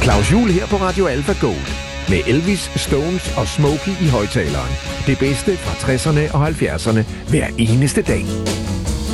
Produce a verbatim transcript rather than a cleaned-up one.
Claus Juhl her på Radio Alpha Gold. Med Elvis, Stones og Smokey i højtaleren. Det bedste fra tresserne og halvfjerdserne hver eneste dag.